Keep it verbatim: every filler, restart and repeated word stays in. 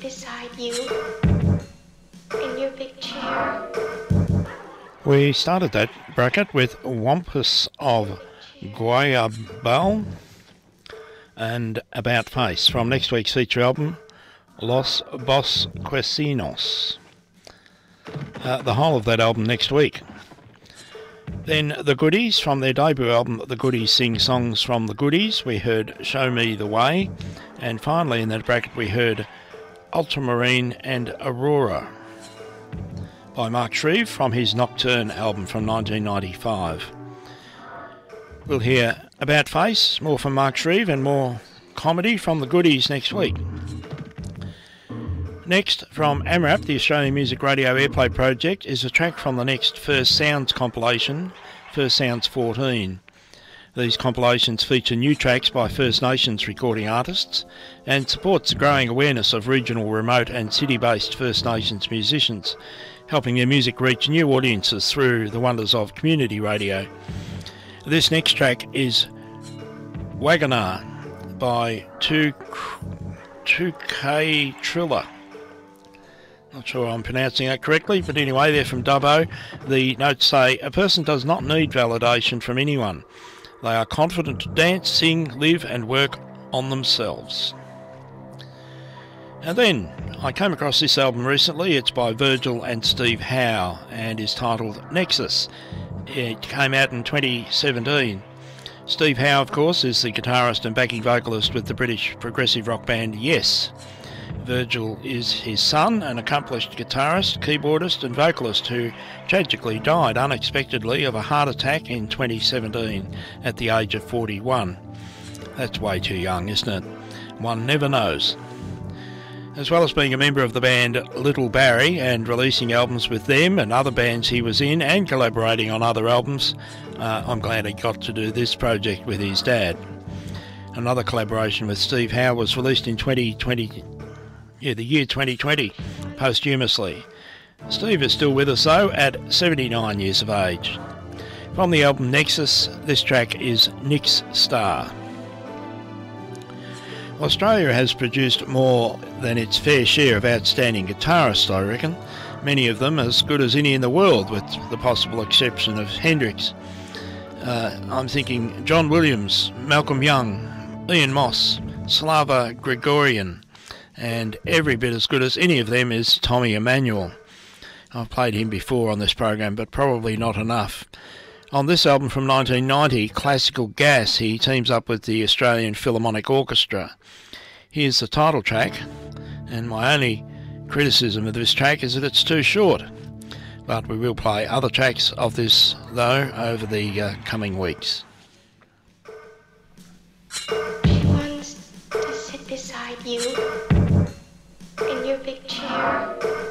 beside you in your big chair. We started that bracket with Wampus of Guayabal and About Face from next week's feature album, Los Bosquecinos. Uh, the whole of that album next week. Then The Goodies from their debut album, The Goodies Sing Songs from the Goodies. We heard Show Me the Way. And finally in that bracket we heard Ultramarine and Aurora by Mark Shreve from his Nocturne album from nineteen ninety-five. We'll hear About Face, more from Mark Shreve, and more comedy from the Goodies next week. Next, from AMRAP, the Australian Music Radio Airplay Project, is a track from the next First Sounds compilation, First Sounds fourteen. These compilations feature new tracks by First Nations recording artists and supports the growing awareness of regional, remote and city-based First Nations musicians, helping their music reach new audiences through the wonders of community radio. This next track is Wagana by two K Triller. Not sure I'm pronouncing that correctly, but anyway, they're from Dubbo. The notes say, a person does not need validation from anyone. They are confident to dance, sing, live and work on themselves. And then, I came across this album recently. It's by Virgil and Steve Howe and is titled Nexus. It came out in twenty seventeen. Steve Howe, of course, is the guitarist and backing vocalist with the British progressive rock band Yes. Virgil is his son, an accomplished guitarist, keyboardist and vocalist who tragically died unexpectedly of a heart attack in twenty seventeen at the age of forty-one. That's way too young, isn't it? One never knows. As well as being a member of the band Little Barry and releasing albums with them and other bands he was in and collaborating on other albums, uh, I'm glad he got to do this project with his dad. Another collaboration with Steve Howe was released in twenty twenty, yeah, the year twenty twenty, posthumously. Steve is still with us though at seventy-nine years of age. From the album Nexus, this track is Nick's Star. Australia has produced more than its fair share of outstanding guitarists, I reckon. Many of them as good as any in the world, with the possible exception of Hendrix. Uh, I'm thinking John Williams, Malcolm Young, Ian Moss, Slava Gregorian, and every bit as good as any of them is Tommy Emmanuel. I've played him before on this program, but probably not enough. On this album from nineteen ninety, Classical Gas, he teams up with the Australian Philharmonic Orchestra. Here's the title track, and my only criticism of this track is that it's too short. But we will play other tracks of this, though, over the uh, coming weeks. She wants to sit beside you in your big chair.